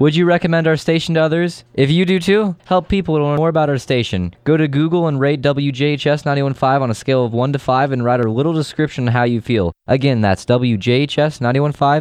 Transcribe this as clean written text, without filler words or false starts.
Would you recommend our station to others? If you do too, help people learn more about our station. Go to Google and rate WJHS 91.5 on a scale of 1 to 5 and write a little description on how you feel. Again, that's WJHS 91.5